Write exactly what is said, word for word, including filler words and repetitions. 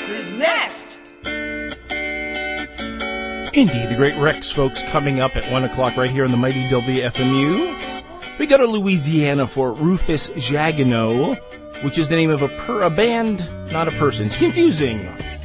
Rex's Nest. Indeed, the great Rex, folks, coming up at one o'clock right here on the mighty W F M U. We go to Louisiana for Rufus Jagueneau, which is the name of a, per- a band, not a person. It's confusing.